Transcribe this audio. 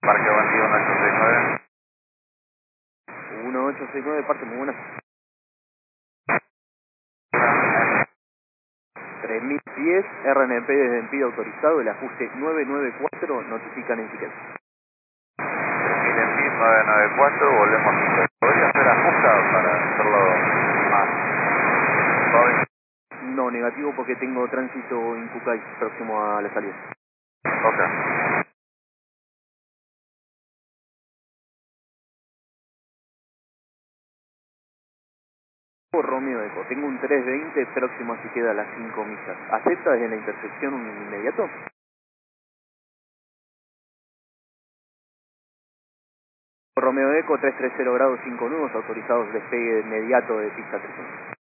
Parque Bandí 1869. 1869, parte muy buena. 3000 pies, RNP desde envío autorizado, el ajuste 994, notifican en etiqueta. 3000 en PIS 994, volvemos a hacer. ¿Podría hacer ajusta para hacerlo más suave? No, negativo porque tengo tránsito en Cucay, próximo a la salida. Ok. Romeo Eco, tengo un 320 próximo a si queda a las 5 millas. ¿Acepta desde la intersección un inmediato? Romeo Eco 330 grados 5 nudos, autorizados despegue inmediato de pista 3.